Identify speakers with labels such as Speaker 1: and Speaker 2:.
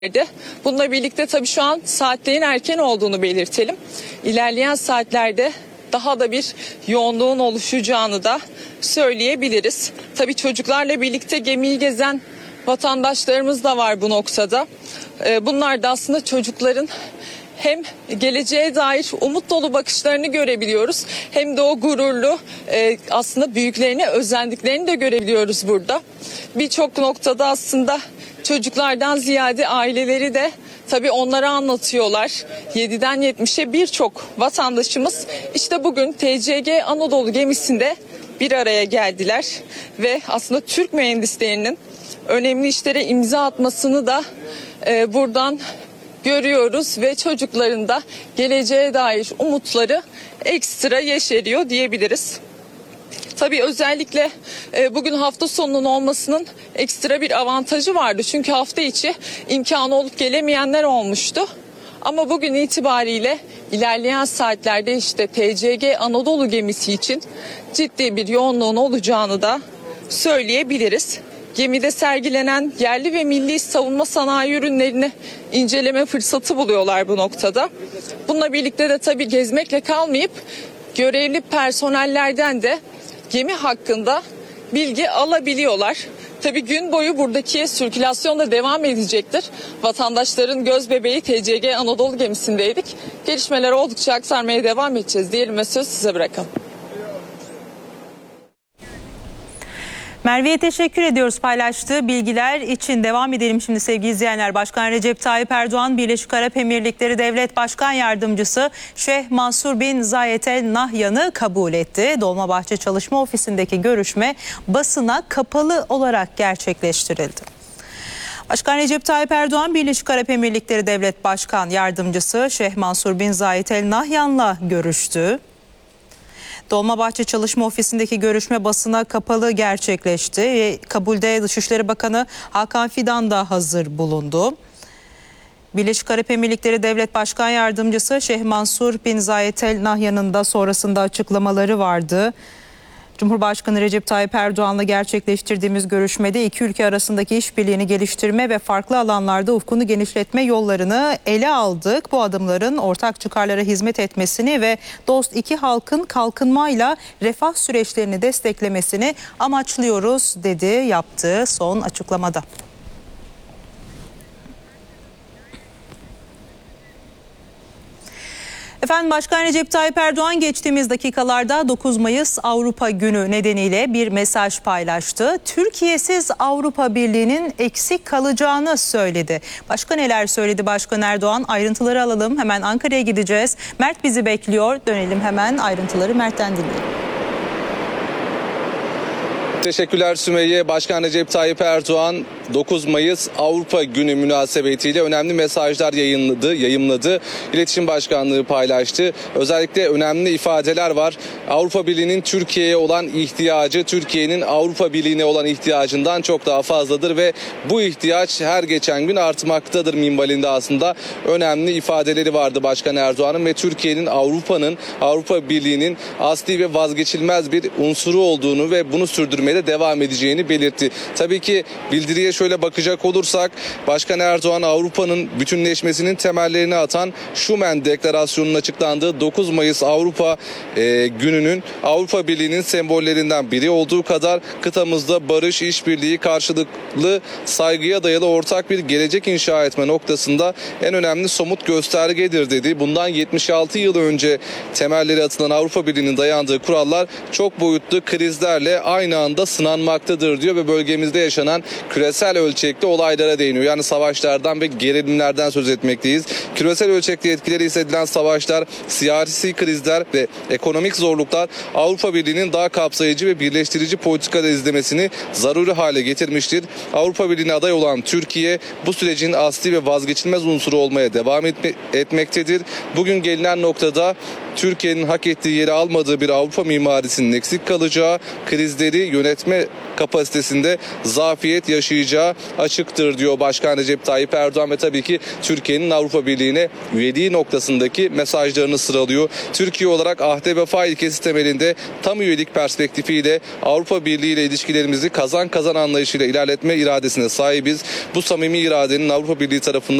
Speaker 1: Bununla birlikte tabii şu an saatlerin erken olduğunu belirtelim. İlerleyen saatlerde daha da bir yoğunluğun oluşacağını da söyleyebiliriz. Tabii çocuklarla birlikte gemiyi gezen vatandaşlarımız da var bu noktada. Bunlar da aslında çocukların hem geleceğe dair umut dolu bakışlarını görebiliyoruz, hem de o gururlu aslında büyüklerine özendiklerini de görebiliyoruz burada. Birçok noktada aslında çocuklardan ziyade aileleri de tabii onlara anlatıyorlar. 7'den 70'e birçok vatandaşımız işte bugün TCG Anadolu gemisinde bir araya geldiler ve aslında Türk mühendislerinin önemli işlere imza atmasını da buradan görüyoruz ve çocukların da geleceğe dair umutları ekstra yeşeriyor diyebiliriz. Tabii özellikle bugün hafta sonunun olmasının ekstra bir avantajı vardı. Çünkü hafta içi imkanı olup gelemeyenler olmuştu. Ama bugün itibariyle ilerleyen saatlerde işte TCG Anadolu gemisi için ciddi bir yoğunluğun olacağını da söyleyebiliriz. Gemide sergilenen yerli ve milli savunma sanayi ürünlerini inceleme fırsatı buluyorlar bu noktada. Bununla birlikte de tabii gezmekle kalmayıp görevli personellerden de gemi hakkında bilgi alabiliyorlar. Tabii gün boyu buradaki sirkülasyon da devam edecektir. Vatandaşların göz bebeği TCG Anadolu gemisindeydik. Gelişmeler oldukça aktarmaya devam edeceğiz diyelim ve söz size bırakalım.
Speaker 2: Merve'ye teşekkür ediyoruz paylaştığı bilgiler için. Devam edelim şimdi sevgili izleyenler. Başkan Recep Tayyip Erdoğan, Birleşik Arap Emirlikleri Devlet Başkan Yardımcısı Şeyh Mansur bin Zayed Al Nahyan'ı kabul etti. Dolmabahçe Çalışma Ofisi'ndeki görüşme basına kapalı olarak gerçekleştirildi. Başkan Recep Tayyip Erdoğan, Birleşik Arap Emirlikleri Devlet Başkan Yardımcısı Şeyh Mansur bin Zayed Al Nahyan'la görüştü. Dolmabahçe Çalışma Ofisi'ndeki görüşme basına kapalı gerçekleşti. Kabulde Dışişleri Bakanı Hakan Fidan da hazır bulundu. Birleşik Arap Emirlikleri Devlet Başkan Yardımcısı Şeyh Mansur bin Zayed Al Nahyan'ın da sonrasında açıklamaları vardı. Cumhurbaşkanı Recep Tayyip Erdoğan'la gerçekleştirdiğimiz görüşmede iki ülke arasındaki işbirliğini geliştirme ve farklı alanlarda ufkunu genişletme yollarını ele aldık. Bu adımların ortak çıkarlara hizmet etmesini ve dost iki halkın kalkınmayla refah süreçlerini desteklemesini amaçlıyoruz dedi yaptığı son açıklamada. Efendim Başkan Recep Tayyip Erdoğan geçtiğimiz dakikalarda 9 Mayıs Avrupa Günü nedeniyle bir mesaj paylaştı. Türkiye'siz Avrupa Birliği'nin eksik kalacağını söyledi. Başka neler söyledi Başkan Erdoğan? Ayrıntıları alalım. Hemen Ankara'ya gideceğiz. Mert bizi bekliyor. Dönelim hemen ayrıntıları Mert'ten dinleyelim.
Speaker 3: Teşekkürler Sümeyye. Başkan Recep Tayyip Erdoğan 9 Mayıs Avrupa Günü münasebetiyle önemli mesajlar yayımladı. İletişim Başkanlığı paylaştı. Özellikle önemli ifadeler var. Avrupa Birliği'nin Türkiye'ye olan ihtiyacı, Türkiye'nin Avrupa Birliği'ne olan ihtiyacından çok daha fazladır ve bu ihtiyaç her geçen gün artmaktadır minvalinde aslında önemli ifadeleri vardı Başkan Erdoğan'ın ve Türkiye'nin Avrupa Birliği'nin asli ve vazgeçilmez bir unsuru olduğunu ve bunu sürdürmeye de devam edeceğini belirtti. Tabii ki bildiriye şöyle bakacak olursak Başkan Erdoğan Avrupa'nın bütünleşmesinin temellerini atan Schuman Deklarasyonu'nun açıklandığı 9 Mayıs Avrupa Günü'nün Avrupa Birliği'nin sembollerinden biri olduğu kadar kıtamızda barış, işbirliği, karşılıklı saygıya dayalı ortak bir gelecek inşa etme noktasında en önemli somut göstergedir dedi. Bundan 76 yıl önce temelleri atılan Avrupa Birliği'nin dayandığı kurallar çok boyutlu krizlerle aynı anda sınanmaktadır diyor ve bölgemizde yaşanan küresel ölçekli olaylara değiniyor. Yani savaşlardan ve gerilimlerden söz etmekteyiz. Küresel ölçekli etkileri hissedilen savaşlar, siyasi krizler ve ekonomik zorluklar Avrupa Birliği'nin daha kapsayıcı ve birleştirici politikalar izlemesini zaruri hale getirmiştir. Avrupa Birliği'ne aday olan Türkiye bu sürecin asli ve vazgeçilmez unsuru olmaya devam etmektedir. Bugün gelinen noktada Türkiye'nin hak ettiği yeri almadığı bir Avrupa mimarisinin eksik kalacağı, krizleri yönetme kapasitesinde zafiyet yaşayacağı açıktır diyor Başkan Recep Tayyip Erdoğan ve tabii ki Türkiye'nin Avrupa Birliği'ne üyeliği noktasındaki mesajlarını sıralıyor. Türkiye olarak ahde vefa ilkesi temelinde tam üyelik perspektifiyle Avrupa Birliği ile ilişkilerimizi kazan kazan anlayışıyla ilerletme iradesine sahibiz. Bu samimi iradenin Avrupa Birliği tarafından